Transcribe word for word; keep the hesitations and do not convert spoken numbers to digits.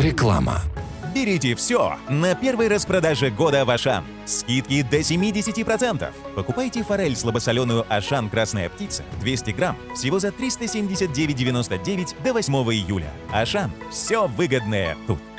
Реклама. Берите все на первой распродаже года в Ашан. Скидки до семидесяти процентов. Покупайте форель слабосоленую Ашан «Красная птица» двести грамм всего за триста семьдесят девять девяносто девять до восьмого июля. Ашан. Все выгодное тут.